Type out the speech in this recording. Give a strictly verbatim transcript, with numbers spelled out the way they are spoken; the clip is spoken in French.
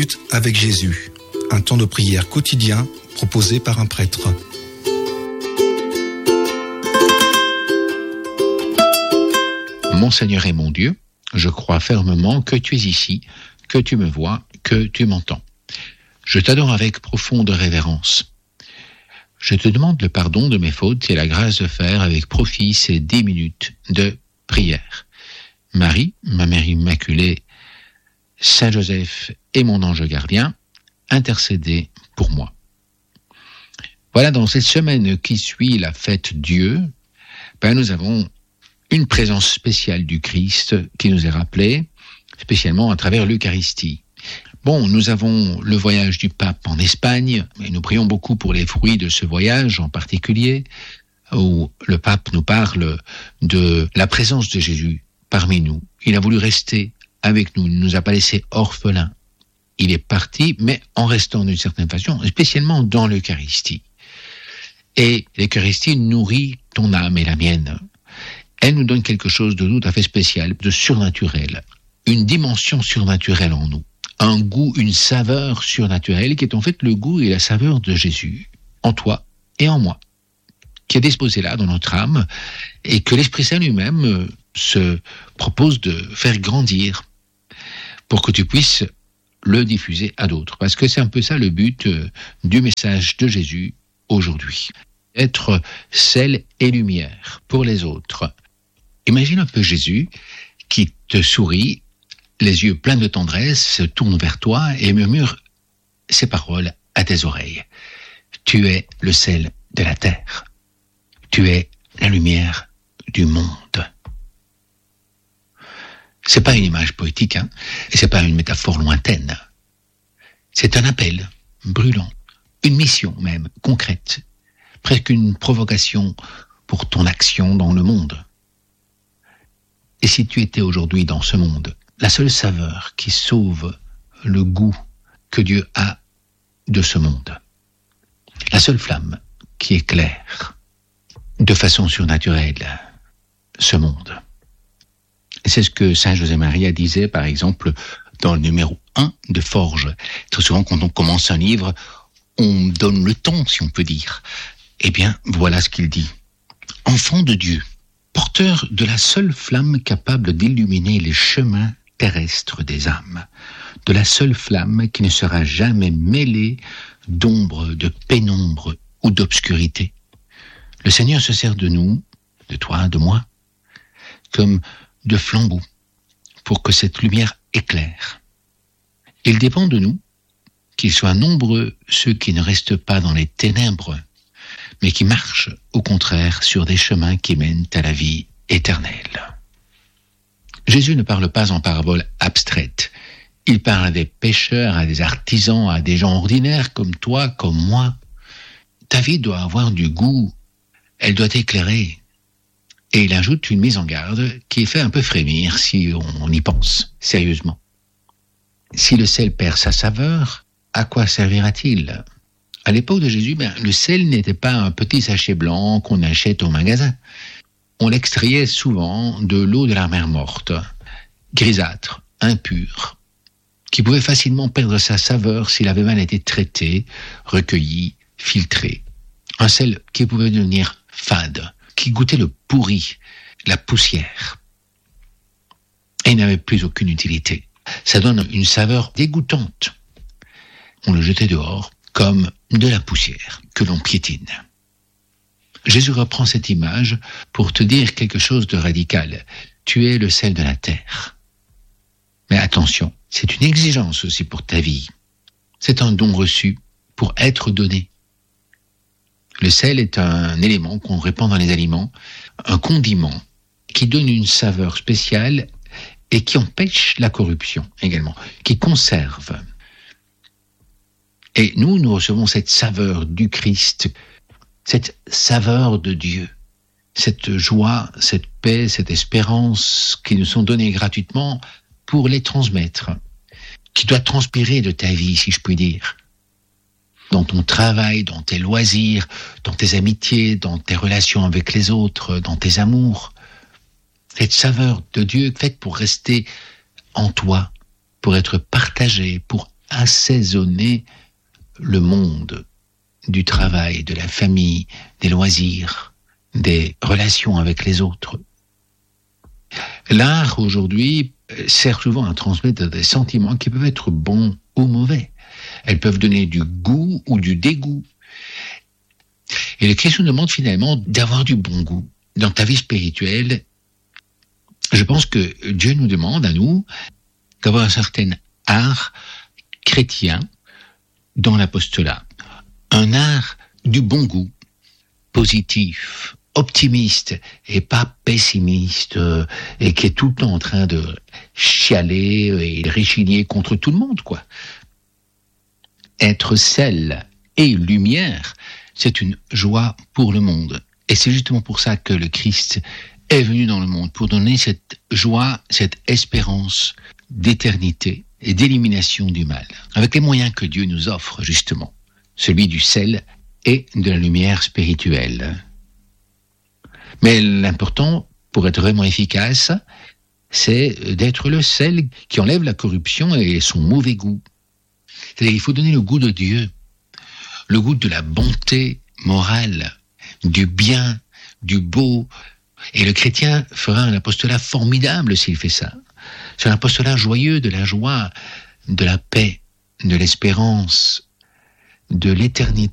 Minutes avec Jésus, un temps de prière quotidien proposé par un prêtre. Mon Seigneur et mon Dieu, je crois fermement que tu es ici, que tu me vois, que tu m'entends. Je t'adore avec profonde révérence. Je te demande le pardon de mes fautes et la grâce de faire avec profit ces dix minutes de prière. Marie, ma Mère Immaculée, Saint Joseph et mon ange gardien, intercédez pour moi. Voilà, dans cette semaine qui suit la fête Dieu, ben nous avons une présence spéciale du Christ qui nous est rappelée, spécialement à travers l'Eucharistie. Bon, nous avons le voyage du pape en Espagne, et nous prions beaucoup pour les fruits de ce voyage en particulier, où le pape nous parle de la présence de Jésus parmi nous. Il a voulu rester avec nous, il ne nous a pas laissés orphelins. Il est parti, mais en restant d'une certaine façon, spécialement dans l'Eucharistie. Et l'Eucharistie nourrit ton âme et la mienne. Elle nous donne quelque chose de tout à fait spécial, de surnaturel. Une dimension surnaturelle en nous. Un goût, une saveur surnaturelle qui est en fait le goût et la saveur de Jésus, en toi et en moi, qui est disposé là dans notre âme et que l'Esprit Saint lui-même se propose de faire grandir pour que tu puisses le diffuser à d'autres. Parce que c'est un peu ça le but du message de Jésus aujourd'hui. Être sel et lumière pour les autres. Imagine un peu Jésus qui te sourit, les yeux pleins de tendresse, se tourne vers toi et murmure ces paroles à tes oreilles. Tu es le sel de la terre. Tu es la lumière du monde. C'est pas une image poétique, hein, et c'est pas une métaphore lointaine. C'est un appel brûlant, une mission même concrète, presque une provocation pour ton action dans le monde. Et si tu étais aujourd'hui dans ce monde, la seule saveur qui sauve le goût que Dieu a de ce monde, la seule flamme qui éclaire de façon surnaturelle ce monde. C'est ce que Saint José Maria disait, par exemple, dans le numéro un de Forge. Très souvent, quand on commence un livre, on donne le ton, si on peut dire. Eh bien, voilà ce qu'il dit. Enfant de Dieu, porteur de la seule flamme capable d'illuminer les chemins terrestres des âmes, de la seule flamme qui ne sera jamais mêlée d'ombre, de pénombre ou d'obscurité. Le Seigneur se sert de nous, de toi, de moi, comme de flambeaux pour que cette lumière éclaire. Il dépend de nous qu'ils soient nombreux ceux qui ne restent pas dans les ténèbres, mais qui marchent, au contraire, sur des chemins qui mènent à la vie éternelle. Jésus ne parle pas en paraboles abstraites. Il parle à des pêcheurs, à des artisans, à des gens ordinaires comme toi, comme moi. Ta vie doit avoir du goût, elle doit éclairer. Et il ajoute une mise en garde qui fait un peu frémir si on y pense sérieusement. Si le sel perd sa saveur, à quoi servira-t-il ? À l'époque de Jésus, ben, le sel n'était pas un petit sachet blanc qu'on achète au magasin. On l'extrayait souvent de l'eau de la mer morte, grisâtre, impure, qui pouvait facilement perdre sa saveur s'il avait mal été traité, recueilli, filtré. Un sel qui pouvait devenir fade, qui goûtait le pourri, la poussière. Et il n'avait plus aucune utilité. Ça donne une saveur dégoûtante. On le jetait dehors comme de la poussière que l'on piétine. Jésus reprend cette image pour te dire quelque chose de radical. Tu es le sel de la terre. Mais attention, c'est une exigence aussi pour ta vie. C'est un don reçu pour être donné. Le sel est un élément qu'on répand dans les aliments, un condiment qui donne une saveur spéciale et qui empêche la corruption également, qui conserve. Et nous, nous recevons cette saveur du Christ, cette saveur de Dieu, cette joie, cette paix, cette espérance qui nous sont données gratuitement pour les transmettre, qui doit transpirer de ta vie, si je puis dire. Dans ton travail, dans tes loisirs, dans tes amitiés, dans tes relations avec les autres, dans tes amours. Cette saveur de Dieu faite pour rester en toi, pour être partagée, pour assaisonner le monde du travail, de la famille, des loisirs, des relations avec les autres. L'art, aujourd'hui, sert souvent à transmettre des sentiments qui peuvent être bons ou mauvais. Elles peuvent donner du goût ou du dégoût. Et le Christ nous demande finalement d'avoir du bon goût. Dans ta vie spirituelle, je pense que Dieu nous demande à nous d'avoir un certain art chrétien dans l'apostolat. Un art du bon goût, positif, optimiste et pas pessimiste euh, et qui est tout le temps en train de chialer et de réchigner contre tout le monde, quoi. Être sel et lumière, c'est une joie pour le monde. Et c'est justement pour ça que le Christ est venu dans le monde, pour donner cette joie, cette espérance d'éternité et d'élimination du mal, avec les moyens que Dieu nous offre, justement, celui du sel et de la lumière spirituelle. Mais l'important, pour être vraiment efficace, c'est d'être le sel qui enlève la corruption et son mauvais goût. C'est-à-dire qu'il faut donner le goût de Dieu, le goût de la bonté morale, du bien, du beau. Et le chrétien fera un apostolat formidable s'il fait ça. C'est un apostolat joyeux, de la joie, de la paix, de l'espérance, de l'éternité.